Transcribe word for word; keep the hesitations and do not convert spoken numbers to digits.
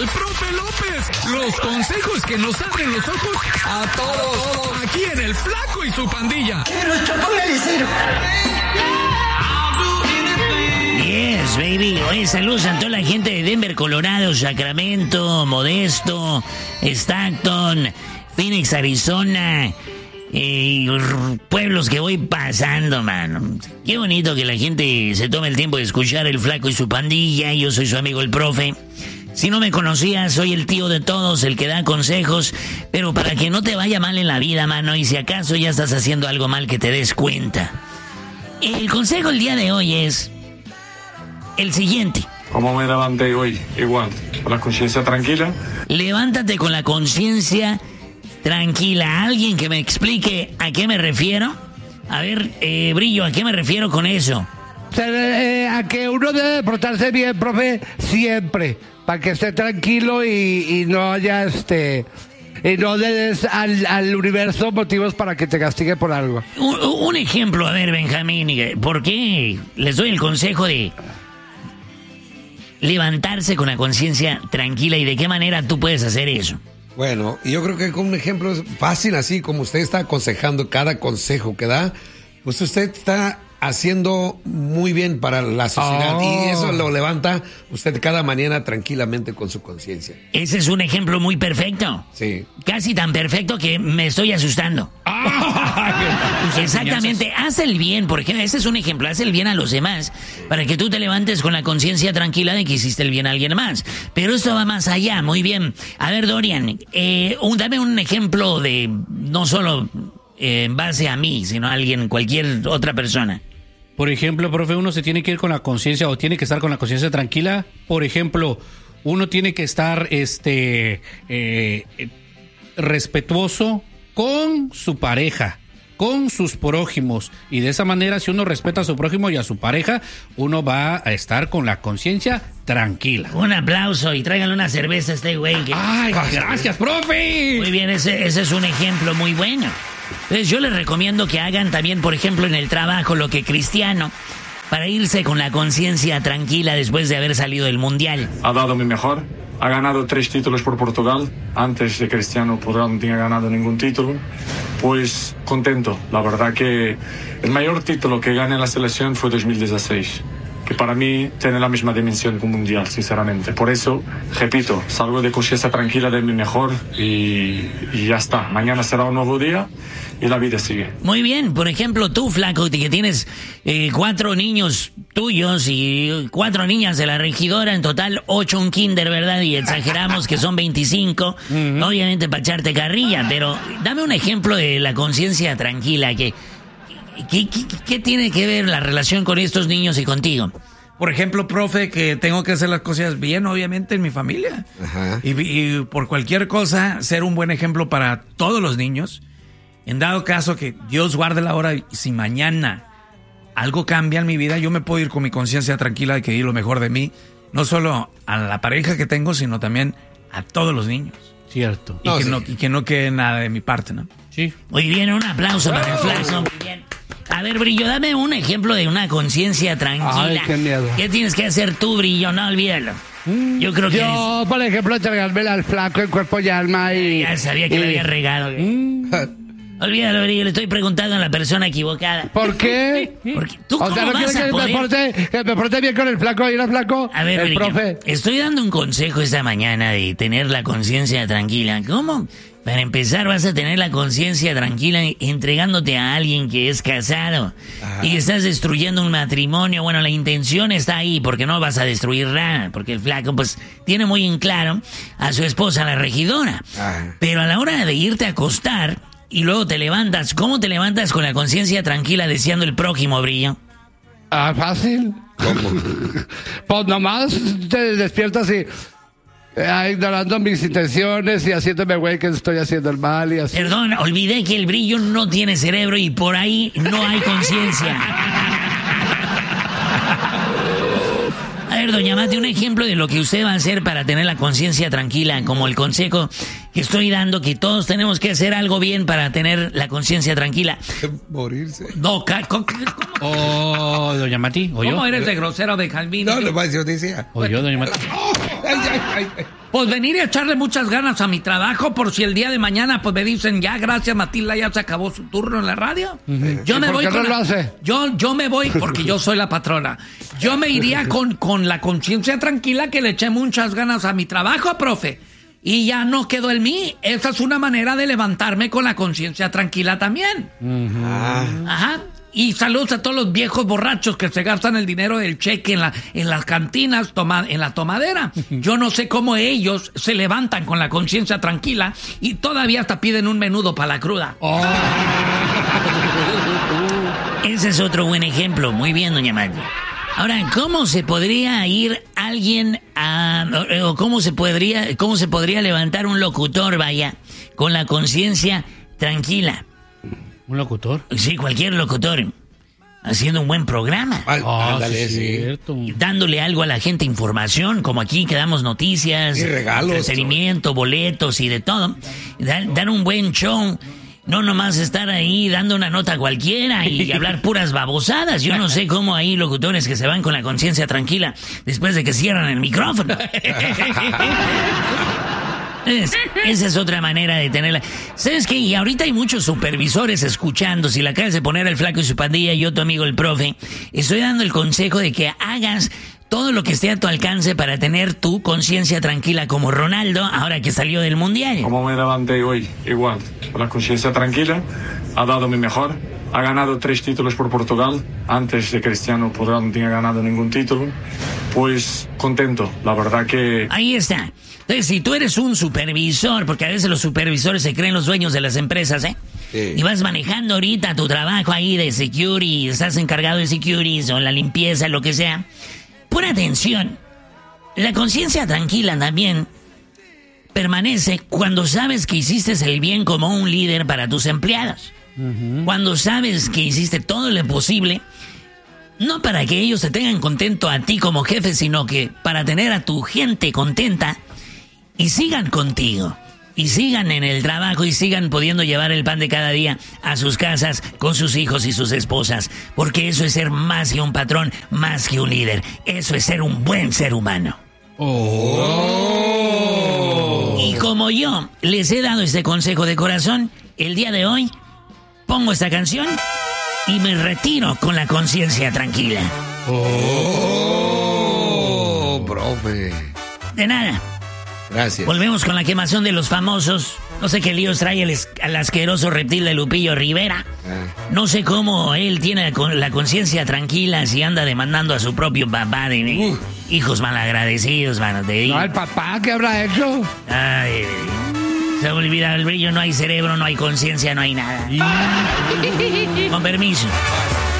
el profe López. Los consejos que nos abren los ojos a todos. Aquí en El Flaco y su pandilla. Yes, baby. Oye, saludos a toda la gente de Denver, Colorado, Sacramento, Modesto, Stockton, Phoenix, Arizona. Eh, pueblos que voy pasando, mano. Qué bonito que la gente se tome el tiempo de escuchar El Flaco y su pandilla. Yo soy su amigo el profe. Si no me conocías, soy el tío de todos, el que da consejos. Pero para que no te vaya mal en la vida, mano, y si acaso ya estás haciendo algo mal, que te des cuenta. El consejo el día de hoy es el siguiente. ¿Cómo me levanté hoy? Igual, con la conciencia tranquila. Levántate con la conciencia tranquila. ¿Alguien que me explique a qué me refiero? A ver, eh, Brillo, ¿a qué me refiero con eso? Eh, a que uno debe portarse bien, profe, siempre, para que esté tranquilo y, y no haya este... Y no le des al, al universo motivos para que te castigue por algo. Un, un ejemplo, a ver, Benjamín, ¿por qué les doy el consejo de levantarse con la conciencia tranquila y de qué manera tú puedes hacer eso? Bueno, yo creo que con un ejemplo fácil, así como usted está aconsejando cada consejo que da, pues usted está haciendo muy bien para la sociedad, oh. Y eso lo levanta usted cada mañana tranquilamente con su conciencia. Ese es un ejemplo muy perfecto. Sí. Casi tan perfecto que me estoy asustando. Exactamente, haz el bien, por ejemplo, ese es un ejemplo, haz el bien a los demás, para que tú te levantes con la conciencia tranquila de que hiciste el bien a alguien más. Pero esto va más allá, muy bien. A ver, Dorian, eh, un, dame un ejemplo de, no solo eh, en base a mí, sino a alguien, cualquier otra persona. Por ejemplo, profe, uno se tiene que ir con la conciencia o tiene que estar con la conciencia tranquila. Por ejemplo, uno tiene que estar este eh, respetuoso con su pareja, con sus prójimos. Y de esa manera, si uno respeta a su prójimo y a su pareja, uno va a estar con la conciencia tranquila. Un aplauso y tráiganle una cerveza a este güey. Que... ¡Ay, gracias, profe! Muy bien, ese, ese es un ejemplo muy bueno. Entonces yo les recomiendo que hagan también, por ejemplo, en el trabajo lo que Cristiano, para irse con la conciencia tranquila después de haber salido del Mundial. Ha dado mi mejor. Ha ganado tres títulos por Portugal. Antes de Cristiano Portugal no tenía ganado ningún título. Pues contento. La verdad que el mayor título que gané en la selección fue dos mil dieciséis. Que para mí tiene la misma dimensión que un mundial, sinceramente. Por eso, repito, salgo de conciencia tranquila de mi mejor y, y ya está. Mañana será un nuevo día y la vida sigue. Muy bien, por ejemplo, tú, Flaco, que tienes eh, cuatro niños tuyos y cuatro niñas de la regidora, en total ocho un kinder, ¿verdad? Y exageramos que son veinticinco, uh-huh. Obviamente para echarte carrilla, pero dame un ejemplo de la conciencia tranquila que... ¿Qué, qué, ¿Qué tiene que ver la relación con estos niños y contigo? Por ejemplo, profe, que tengo que hacer las cosas bien, obviamente, en mi familia. Ajá. Y, y por cualquier cosa, ser un buen ejemplo para todos los niños. En dado caso que Dios guarde la hora, y si mañana algo cambia en mi vida, yo me puedo ir con mi conciencia tranquila de que di lo mejor de mí, no solo a la pareja que tengo, sino también a todos los niños. Cierto. Y, no, que, sí. no, y que no quede nada de mi parte, ¿no? Sí. Muy bien, un aplauso para el Flaco. Muy bien. A ver, Brillo, dame un ejemplo de una conciencia tranquila. Ay, qué miedo. ¿Qué tienes que hacer tú, Brillo? No, olvídalo. Yo creo que... Yo, eres... por ejemplo, entregarme al Flaco en cuerpo y alma y... Ya sabía que y... lo había regado. Olvídalo, Brillo, le estoy preguntando a la persona equivocada. ¿Por qué? Porque tú o cómo sea, ¿no vas quieres a que, poder... me porte, que me porte bien con el Flaco y el Flaco? A ver, el Brillo, profe. Estoy dando un consejo esta mañana de tener la conciencia tranquila. ¿Cómo? Para empezar, vas a tener la conciencia tranquila entregándote a alguien que es casado. Ajá. Y estás destruyendo un matrimonio. Bueno, la intención está ahí porque no vas a destruir nada. Porque el Flaco, pues, tiene muy en claro a su esposa, la regidora. Ajá. Pero a la hora de irte a acostar y luego te levantas, ¿cómo te levantas con la conciencia tranquila deseando el prójimo, Brillo? Ah, fácil. ¿Cómo? Pues nomás te despiertas y... Eh, ignorando mis intenciones y haciéndome güey que estoy haciendo el mal y así. Perdón, olvidé que el Brillo no tiene cerebro y por ahí no hay conciencia. A ver, doña Mate, un ejemplo de lo que usted va a hacer para tener la conciencia tranquila, como el consejo que estoy dando, que todos tenemos que hacer algo bien para tener la conciencia tranquila. Morirse. No, ca- co- Oh, doña Mati, ¿o yo? ¿Cómo eres de grosero, de Calvino? No, lo más yo decía. ¿O yo, doña Mati? Ay, ay, ay, ay. pues venir y echarle muchas ganas a mi trabajo por si el día de mañana pues me dicen, ya, gracias Matilda, ya se acabó su turno en la radio. Uh-huh. Yo ¿Y me por voy qué con no la, lo hace? Yo, yo me voy porque yo soy la patrona. Yo me iría con, con la conciencia tranquila que le eché muchas ganas a mi trabajo, profe. Y ya no quedó en mí. Esa es una manera de levantarme con la conciencia tranquila también. Uh-huh. Ah. Ajá. Y saludos a todos los viejos borrachos que se gastan el dinero del cheque en, la, en las cantinas, toma, en la tomadera. Yo no sé cómo ellos se levantan con la conciencia tranquila y todavía hasta piden un menudo para la cruda. Oh. Ese es otro buen ejemplo. Muy bien, doña Magda. Ahora, ¿cómo se podría ir alguien a... o cómo se podría, cómo se podría levantar un locutor, vaya, con la conciencia tranquila? ¿Un locutor? Sí, cualquier locutor. Haciendo un buen programa. Ah, oh, ándale, sí. Cierto. Dándole algo a la gente, información, como aquí que damos noticias. Y regalos. Entretenimiento, boletos y de todo. Dar, dar un buen show. No nomás estar ahí dando una nota cualquiera y hablar puras babosadas. Yo no sé cómo hay locutores que se van con la conciencia tranquila después de que cierran el micrófono. Es, esa es otra manera de tenerla. ¿Sabes qué? Y ahorita hay muchos supervisores escuchando. Si la acabas de poner el Flaco y su pandilla, yo, tu amigo el profe, estoy dando el consejo de que hagas todo lo que esté a tu alcance para tener tu conciencia tranquila como Ronaldo, ahora que salió del Mundial. Como me levanté hoy, igual, con la conciencia tranquila, ha dado mi mejor. Ha ganado tres títulos por Portugal. Antes de Cristiano Portugal no tenía ganado ningún título. Pues contento, la verdad que... Ahí está. Entonces, si tú eres un supervisor, porque a veces los supervisores se creen los dueños de las empresas, ¿eh? Sí. Y vas manejando ahorita tu trabajo ahí de security, estás encargado de security o la limpieza, lo que sea. Pon atención. La conciencia tranquila también permanece cuando sabes que hiciste el bien como un líder para tus empleados. Uh-huh. Cuando sabes que hiciste todo lo posible, no para que ellos te tengan contento a ti como jefe, sino que para tener a tu gente contenta y sigan contigo, y sigan en el trabajo y sigan pudiendo llevar el pan de cada día a sus casas con sus hijos y sus esposas, porque eso es ser más que un patrón, más que un líder, eso es ser un buen ser humano. Oh. Y como yo les he dado este consejo de corazón, el día de hoy pongo esta canción y me retiro con la conciencia tranquila. Oh, profe. De nada. Gracias. Volvemos con la quemación de los famosos. No sé qué líos trae el, el asqueroso reptil de Lupillo Rivera. Ah. No sé cómo él tiene la conciencia tranquila si anda demandando a su propio papá de uh. hijos malagradecidos, mano. Te digo. No, el papá, ¿qué habrá hecho? Ay, se ha olvidado el brillo, no hay cerebro, no hay conciencia, no hay nada. Con permiso.